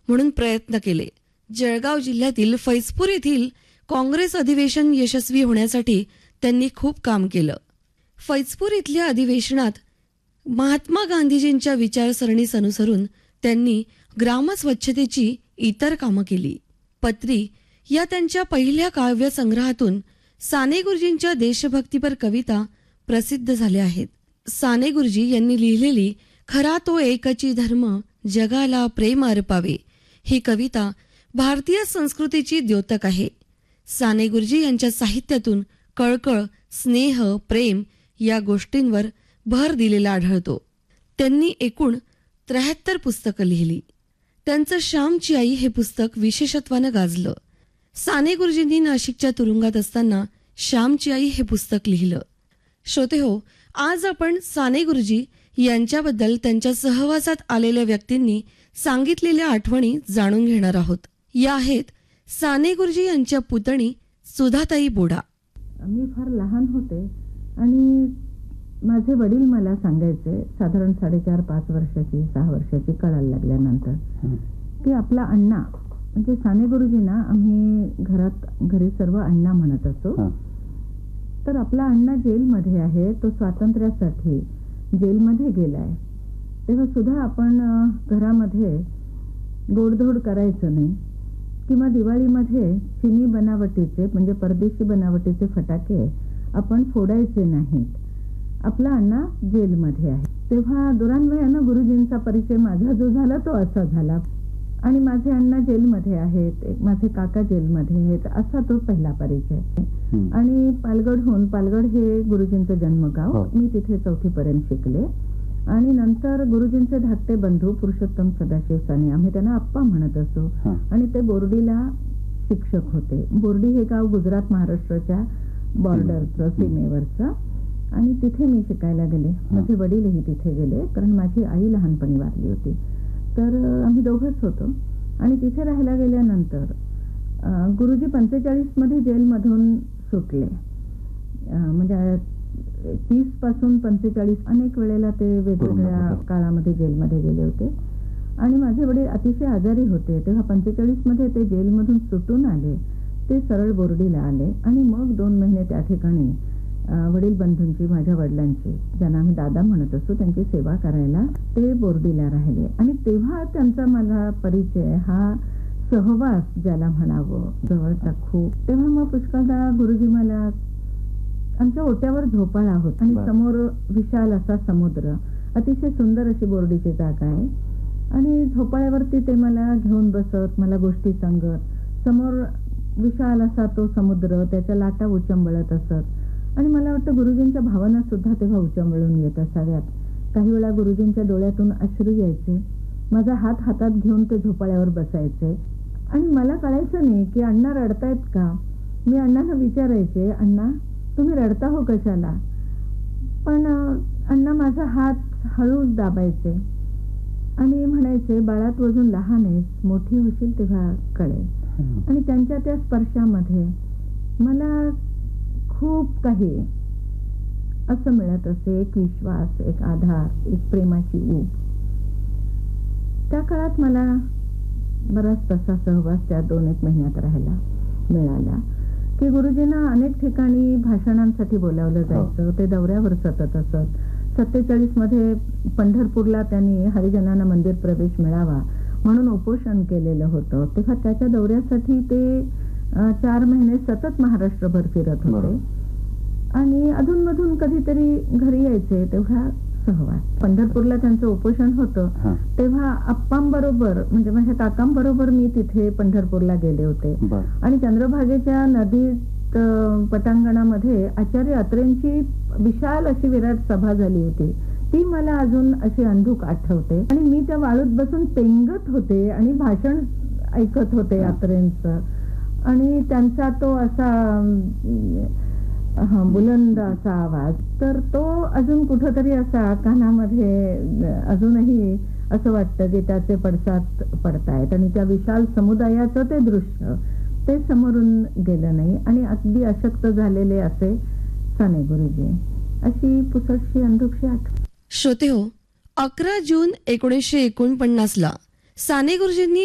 म्हणून प्रयत्न केले. जळगाव जिल्ह्यातील फैजपूर येथील काँग्रेस अधिवेशन यशस्वी होण्यासाठी त्यांनी खूप काम केलं. फैजपूर इथल्या अधिवेशनात महात्मा गांधीजींच्या विचारसरणीस अनुसरून त्यांनी ग्रामस्वच्छतेची इतर कामं केली. पत्री या त्यांच्या पहिल्या काव्यसंग्रहातून साने गुरुजींच्या देशभक्तीपर कविता प्रसिद्ध झाल्या आहेत. साने गुरुजी यांनी लिहिलेली खरा तो एकची धर्म जगाला प्रेम अर्पावे ही कविता भारतीय संस्कृतीची द्योतक आहे. साने गुरुजी यांच्या साहित्यातून कळकळ, स्नेह, प्रेम या गोष्टींवर भर दिलेला आढळतो. त्यांनी एकूण 73 पुस्तकं लिहिली. त्यांचं श्यामची आई हे पुस्तक विशेषत्वानं गाजलं. साने गुरुजींनी नाशिकच्या तुरुंगात असताना श्यामची आई हे पुस्तक लिहिलं. श्रोतेहो, आज आपण साने गुरुजी यांच्याबद्दल त्यांच्या सहवासात आलेल्या व्यक्तींनी सांगितलेल्या आठवणी जाणून घेणार आहोत. या आहेत साने गुरुजी यांच्या पुतणी सुधाताई बोडा. मी फार लहान होते आणि माझे वडील मला सांगायचे, साधारण 4.5-5 वर्षाची 6 वर्षाची कळायला लागल्यानंतर, की आपला अण्णा म्हणजे साने गुरुजींना आम्ही घरी सर्व अण्णा म्हणत असो. तर आपला अण्णा जेलमध्ये आहे, तो स्वातंत्र्यासाठी जेलमध्ये गेलाय. तेव्हा सुद्धा आपण घरामध्ये गोडधोड करायचं नाही किंवा दिवाळीमध्ये चिनी बनावटीचे म्हणजे परदेशी बनावटीचे फटाके आपण फोडायचे नाहीत. आपला अण्णा जेलमध्ये आहे. तेव्हा दुरान्वयानं गुरुजींचा परिचय माझा जो झाला तो असा झाला. आणि माझे अण्णा जेलमध्ये आहेत, माझे काका जेलमध्ये आहेत, असा तो पहिला परिचय. आणि पालगड हे गुरुजींचं जन्मगाव. मी तिथे 4थी पर्यंत शिकले. आणि नंतर गुरुजींचे धाकटे बंधू पुरुषोत्तम सदाशिव साने, आम्ही त्यांना आप्पा म्हणत असो, आणि ते बोर्डीला शिक्षक होते. बोर्डी हे गाव गुजरात महाराष्ट्राच्या बॉर्डरचं, सीमेवरचं. आणि तिथे मी शिकायला गेले. माझे वडीलही तिथे गेले, कारण माझी आई लहानपणी वारली होती. तर आम्ही दोघंच होतो. आणि तिथे राहायला गेल्यानंतर गुरुजी 45 मध्ये जेलमधून सुटले. म्हणजे 30 पासून 45 अनेक वेळेला ते वेगवेगळ्या काळामध्ये जेलमध्ये गेले होते. आणि माझे वडील अतिशय आजारी होते. तेव्हा 45 मध्ये ते जेलमधून सुटून आले. ते सरळ बोर्डीला आले आणि मग 2 महिने त्या ठिकाणी वडील बंधूंची, माझ्या वडिलांची, ज्यांना आम्ही दादा म्हणत असतो, त्यांची सेवा करायला ते बोर्डीला राहिले. आणि तेव्हा त्यांचा मला परिचय, हा सहवास ज्याला म्हणावं, जवळचा खूप. तेव्हा मग पुष्कळदा गुरुजी मला, आमच्या ओट्यावर झोपाळा होता आणि समोर विशाल असा समुद्र, अतिशय सुंदर अशी बोर्डीची जागा आहे. आणि झोपाळ्यावरती ते मला घेऊन बसत, मला गोष्टी सांगत. समोर विशाल असा तो समुद्र, त्याच्या लाटा उचंबळत असत. आणि मला वाटतं गुरुजींच्या भावना सुद्धा तेव्हा उचंबळून येत असाव्यात. काही वेळा गुरुजींच्या डोळ्यातून अश्रू यायचे. माझा हात हातात घेऊन ते झोपाळ्यावर बसायचे. आणि मला कळायचं नाही की अण्णा रडतायत का. मी अण्णांना विचारायचे, अण्णा तुम्ही रडता हो कशाला. पण अण्णा माझा हात हळूच दाबायचे आणि म्हणायचे, बाळा तू अजून लहान आहेस, मोठी होशील तेव्हा कळेल. आणि त्यांच्या त्या स्पर्शामध्ये मला खूप काही असं मिळत असे, एक विश्वास, एक आधार, एक प्रेमाची ऊब. त्या काळात मला बराच तसा सहवास त्या 2-1 महिन्यात राहायला मिळाला. की गुरुजींना अनेक ठिकाणी भाषणांसाठी बोलावलं जायचं. ते दौऱ्यावर सतत असत. 47 मध्ये पंढरपूरला त्यांनी हरिजनांना मंदिर प्रवेश मिळावा म्हणून उपोषण केलेलं होतं. तेव्हा त्याच्या दौऱ्यासाठी ते 4 महिने सतत महाराष्ट्रभर फिरत होते. आणि अधूनमधून कधीतरी घरी यायचे. तेव्हा सहवास. पंढरपूरला त्यांचं उपोषण होतं, तेव्हा आप्पांबरोबर म्हणजे माझ्या काकांबरोबर मी तिथे पंढरपूरला गेले होते. आणि चंद्रभागेच्या नदीत पटांगणामध्ये आचार्य अत्रेंची विशाल अशी विराट सभा झाली होती. ती मला अजून अशी अंधूक आठवते. आणि मी त्या वाळूत बसून पेंगत होते आणि भाषण ऐकत होते अत्रेंचं. आणि त्यांचा तो असा बुलंद असा आवाज, तर तो अजून कुठंतरी असा कानामध्ये अजूनही असं वाटतं की त्याचे पडसाद पडतायत. आणि त्या विशाल समुदायाचं ते दृश्य ते समोरून गेलं नाही. आणि अगदी अशक्त झालेले असे साने गुरुजी, अशी पुसटशी अंधुकशी आठवण. श्रोते हो, 11 जून 1949 ला साने गुरुजींनी